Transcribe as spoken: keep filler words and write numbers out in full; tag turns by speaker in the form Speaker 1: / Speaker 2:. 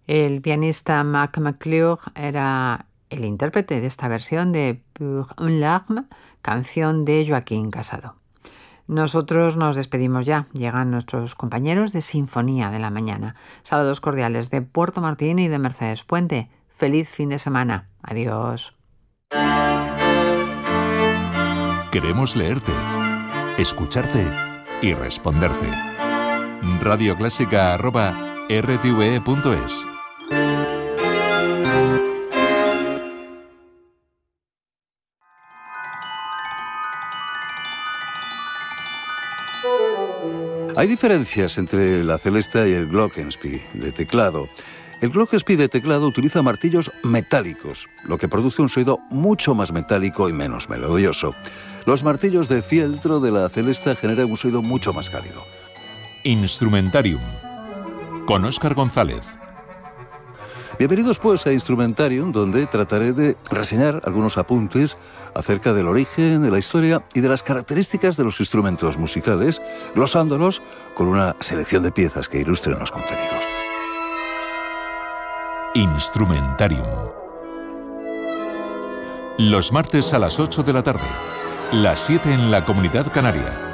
Speaker 1: El pianista Mac McClure era el intérprete de esta versión de Pour une larme, canción de Joaquín Casado. Nosotros nos despedimos ya. Llegan nuestros compañeros de Sinfonía de la Mañana. Saludos cordiales de Puerto Martín y de Mercedes Puente. Feliz fin de semana. Adiós.
Speaker 2: Queremos leerte, escucharte y responderte. radioclásica arroba r t v e punto es.
Speaker 3: Hay diferencias entre la Celesta y el Glockenspiel de teclado. El Glockenspiel de teclado utiliza martillos metálicos, lo que produce un sonido mucho más metálico y menos melodioso. Los martillos de fieltro de la Celesta generan un sonido mucho más cálido.
Speaker 2: Instrumentarium, con Óscar González.
Speaker 3: Bienvenidos pues a Instrumentarium, donde trataré de reseñar algunos apuntes acerca del origen, de la historia y de las características de los instrumentos musicales, glosándolos con una selección de piezas que ilustren los contenidos.
Speaker 2: Instrumentarium. Los martes a las ocho de la tarde, las siete en la Comunidad Canaria.